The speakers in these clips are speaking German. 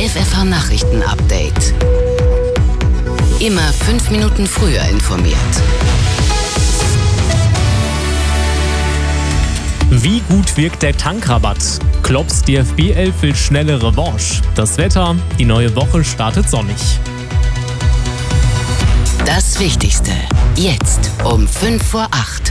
FFH Nachrichten-Update. Immer 5 Minuten früher informiert. Wie gut wirkt der Tankrabatt? Klopps DFB 11 will schnelle Revanche. Das Wetter, die neue Woche startet sonnig. Das Wichtigste, jetzt um 7:05.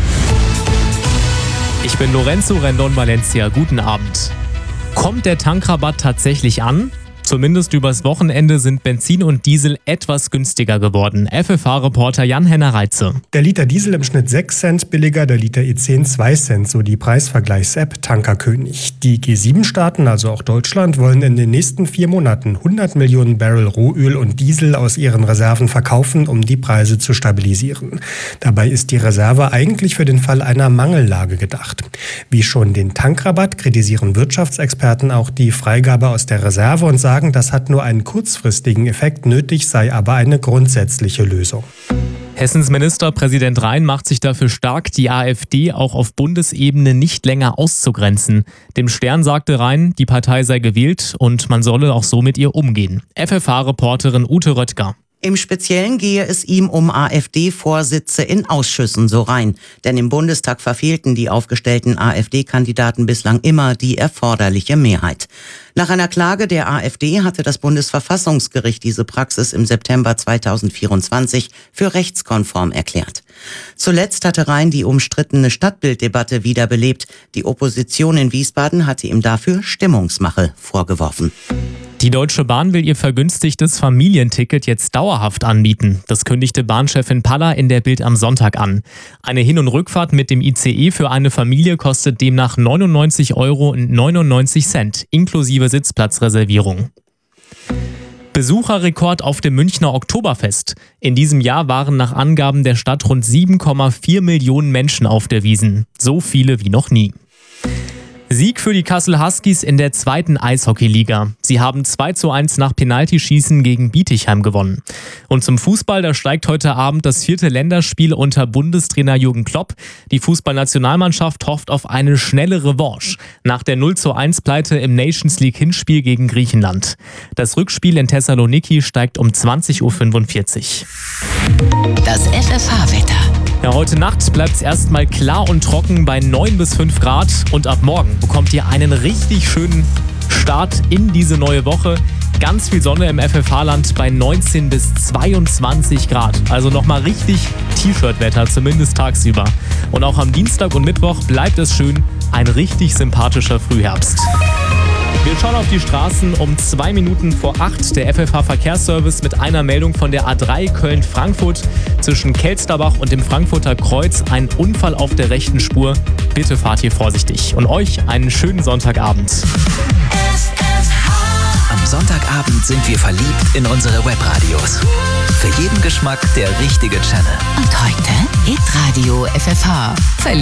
Ich bin Lorenzo Rendon Valencia, guten Abend. Kommt der Tankrabatt tatsächlich an? Zumindest übers Wochenende sind Benzin und Diesel etwas günstiger geworden. FFH-Reporter Jan-Henner Reitze. Der Liter Diesel im Schnitt 6 Cent billiger, der Liter E10 2 Cent, so die Preisvergleichs-App Tankerkönig. Die G7-Staaten, also auch Deutschland, wollen in den nächsten 4 Monaten 100 Millionen Barrel Rohöl und Diesel aus ihren Reserven verkaufen, um die Preise zu stabilisieren. Dabei ist die Reserve eigentlich für den Fall einer Mangellage gedacht. Wie schon den Tankrabatt kritisieren Wirtschaftsexperten auch die Freigabe aus der Reserve und sagen, das hat nur einen kurzfristigen Effekt, nötig sei aber eine grundsätzliche Lösung. Hessens Ministerpräsident Rhein macht sich dafür stark, die AfD auch auf Bundesebene nicht länger auszugrenzen. Dem Stern sagte Rhein, die Partei sei gewählt und man solle auch so mit ihr umgehen. FFH-Reporterin Ute Röttger. Im Speziellen gehe es ihm um AfD-Vorsitze in Ausschüssen, so Rhein. Denn im Bundestag verfehlten die aufgestellten AfD-Kandidaten bislang immer die erforderliche Mehrheit. Nach einer Klage der AfD hatte das Bundesverfassungsgericht diese Praxis im September 2024 für rechtskonform erklärt. Zuletzt hatte Rhein die umstrittene Stadtbilddebatte wiederbelebt. Die Opposition in Wiesbaden hatte ihm dafür Stimmungsmache vorgeworfen. Die Deutsche Bahn will ihr vergünstigtes Familienticket jetzt dauerhaft anbieten. Das kündigte Bahnchefin Paller in der Bild am Sonntag an. Eine Hin- und Rückfahrt mit dem ICE für eine Familie kostet demnach 99,99 € inklusive Sitzplatzreservierung. Besucherrekord auf dem Münchner Oktoberfest. In diesem Jahr waren nach Angaben der Stadt rund 7,4 Millionen Menschen auf der Wiesn. So viele wie noch nie. Sieg für die Kassel Huskies in der 2. Eishockeyliga. Sie haben 2:1 nach Penaltyschießen gegen Bietigheim gewonnen. Und zum Fußball, da steigt heute Abend das 4. Länderspiel unter Bundestrainer Jürgen Klopp. Die Fußballnationalmannschaft hofft auf eine schnelle Revanche nach der 0:1-Pleite im Nations League Hinspiel gegen Griechenland. Das Rückspiel in Thessaloniki steigt um 20:45 Uhr. Das FFH-Wetter. Ja, heute Nacht bleibt es erstmal klar und trocken bei 9 bis 5 Grad und ab morgen bekommt ihr einen richtig schönen Start in diese neue Woche. Ganz viel Sonne im FFH-Land bei 19 bis 22 Grad. Also nochmal richtig T-Shirt-Wetter, zumindest tagsüber. Und auch am Dienstag und Mittwoch bleibt es schön, ein richtig sympathischer Frühherbst. Wir schauen auf die Straßen um 2 Minuten vor 8. Der FFH-Verkehrsservice mit einer Meldung von der A3 Köln-Frankfurt. Zwischen Kelsterbach und dem Frankfurter Kreuz ein Unfall auf der rechten Spur. Bitte fahrt hier vorsichtig. Und euch einen schönen Sonntagabend. Am Sonntagabend sind wir verliebt in unsere Webradios. Für jeden Geschmack der richtige Channel. Und heute Hitradio FFH.